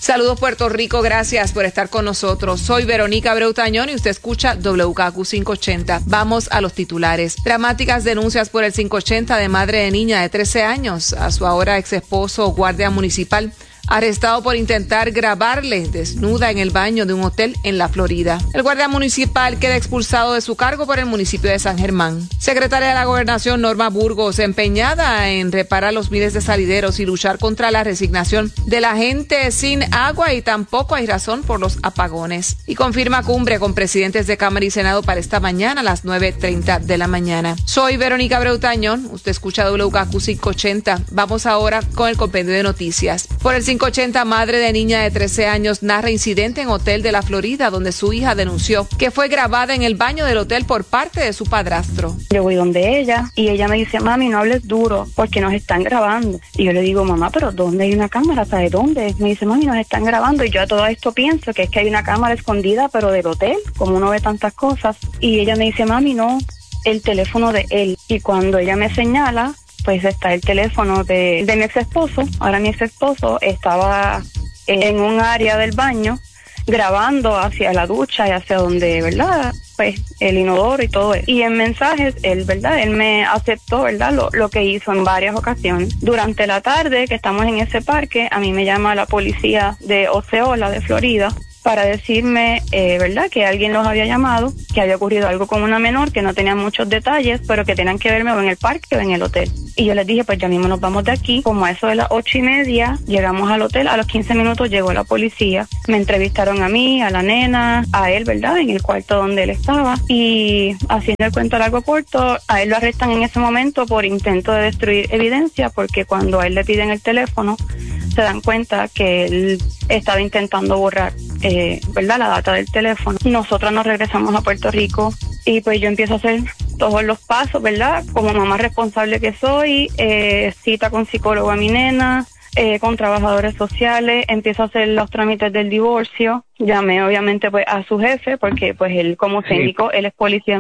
Saludos Puerto Rico, gracias por estar con nosotros. Soy Verónica Abreu Tañón y usted escucha WKQ 580. Vamos a los titulares. Dramáticas denuncias por el 580 de madre de niña de 13 años a su ahora ex esposo, guardia municipal, arrestado por intentar grabarle desnuda en el baño de un hotel en la Florida. El guardia municipal queda expulsado de su cargo por el municipio de San Germán. Secretaria de la Gobernación Norma Burgos, empeñada en reparar los miles de salideros y luchar contra la resignación de la gente sin agua, y tampoco hay razón por los apagones. Y confirma cumbre con presidentes de Cámara y Senado para esta mañana a las 9:30 de la mañana. Soy Verónica Abreu Tañón, usted escucha WKQ 580. Vamos ahora con el compendio de noticias. Por el 580, madre de niña de 13 años narra incidente en hotel de la Florida donde su hija denunció que fue grabada en el baño del hotel por parte de su padrastro. Yo voy donde ella y ella me dice, mami, no hables duro porque nos están grabando. Y yo le digo, mamá, pero ¿dónde hay una cámara? ¿Sabes dónde? Me dice, mami, nos están grabando. Y yo a todo esto pienso que es que hay una cámara escondida, pero del hotel, como uno ve tantas cosas. Y ella me dice, mami, no, el teléfono de él. Y cuando ella me señala, pues está el teléfono de mi ex esposo. Ahora mi ex esposo estaba en un área del baño grabando hacia la ducha y hacia donde, ¿verdad? Pues el inodoro y todo eso. Y en mensajes, él, ¿verdad? Él me aceptó, ¿verdad? Lo que hizo en varias ocasiones. Durante la tarde, que estamos en ese parque, a mí me llama la policía de Osceola, de Florida, para decirme, ¿verdad?, que alguien los había llamado, que había ocurrido algo con una menor, que no tenía muchos detalles, pero que tenían que verme o en el parque o en el hotel. Y yo les dije, pues ya mismo nos vamos de aquí. Como a eso de las 8:30, llegamos al hotel. A los 15 minutos llegó la policía. Me entrevistaron a mí, a la nena, a él, ¿verdad?, en el cuarto donde él estaba. Y haciendo el cuento largo corto, a él lo arrestan en ese momento por intento de destruir evidencia, porque cuando a él le piden el teléfono, se dan cuenta que él estaba intentando borrar, ¿verdad?, la data del teléfono. Nosotros nos regresamos a Puerto Rico y pues yo empiezo a hacer todos los pasos, ¿verdad?, como mamá responsable que soy, cita con psicólogo a mi nena, con trabajadores sociales, empiezo a hacer los trámites del divorcio. Llamé obviamente pues a su jefe porque pues él, como se indicó, él es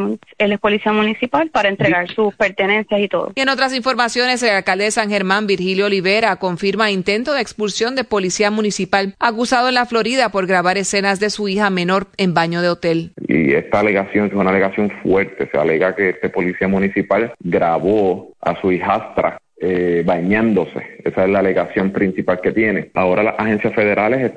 policía municipal, para entregar sus pertenencias y todo. Y en otras informaciones, el alcalde de San Germán, Virgilio Olivera, confirma intento de expulsión de policía municipal acusado en la Florida por grabar escenas de su hija menor en baño de hotel. Y esta alegación es una alegación fuerte. Se alega que este policía municipal grabó a su hijastra bañándose. Esa es la alegación principal que tiene. Ahora las agencias federales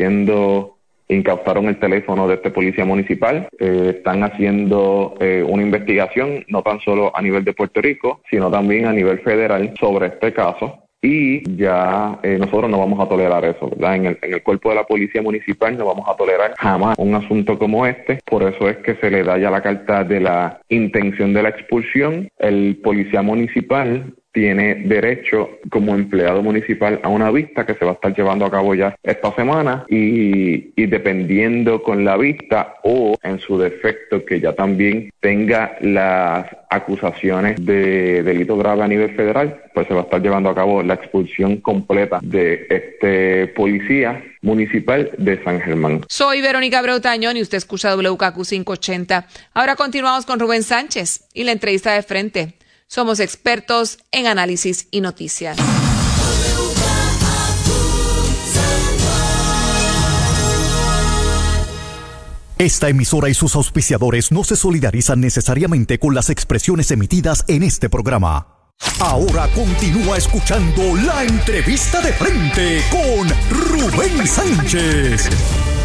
incautaron el teléfono de este policía municipal, están haciendo una investigación no tan solo a nivel de Puerto Rico, sino también a nivel federal sobre este caso. Y ya nosotros no vamos a tolerar eso, ¿verdad? En el cuerpo de la policía municipal no vamos a tolerar jamás un asunto como este. Por eso es que se le da ya la carta de la intención de la expulsión. El policía municipal tiene derecho como empleado municipal a una vista que se va a estar llevando a cabo ya esta semana, y dependiendo con la vista o en su defecto que ya también tenga las acusaciones de delito grave a nivel federal, pues se va a estar llevando a cabo la expulsión completa de este policía municipal de San Germán. Soy Verónica Abreu Tañón y usted escucha WKQ 580. Ahora continuamos con Rubén Sánchez y la entrevista de frente. Somos expertos en análisis y noticias. Esta emisora y sus auspiciadores no se solidarizan necesariamente con las expresiones emitidas en este programa. Ahora continúa escuchando la entrevista de frente con Rubén Sánchez.